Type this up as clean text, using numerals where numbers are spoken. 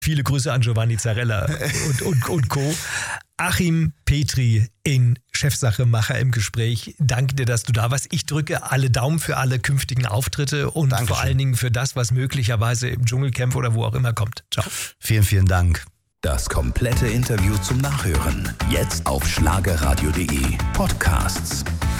Viele Grüße an Giovanni Zarella und Co. Achim Petri in Chefsache-Macher im Gespräch. Danke dir, dass du da warst. Ich drücke alle Daumen für alle künftigen Auftritte und Dankeschön. Vor allen Dingen für das, was möglicherweise im Dschungelcamp oder wo auch immer kommt. Ciao. Vielen, vielen Dank. Das komplette Interview zum Nachhören. Jetzt auf schlagerradio.de Podcasts.